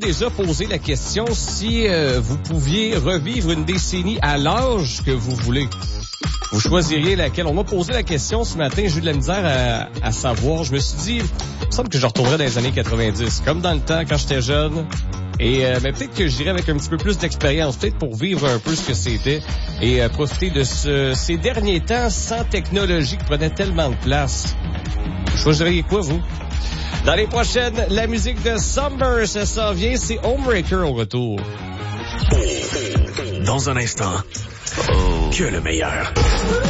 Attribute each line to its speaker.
Speaker 1: déjà posé la question si vous pouviez revivre une décennie à l'âge que vous voulez. Vous choisiriez laquelle? On m'a posé la question ce matin, j'ai eu de la misère à savoir. Je me suis dit, il me semble que je retournerais dans les années 90, comme dans le temps quand j'étais jeune. Et mais peut-être que j'irais avec un petit peu plus d'expérience, peut-être pour vivre un peu ce que c'était et profiter de ces derniers temps sans technologie qui prenait tellement de place. Vous choisiriez quoi, vous? Dans les prochaines, la musique de Summer, ça s'en vient, c'est Homebreaker au retour.
Speaker 2: Dans un instant, que le meilleur.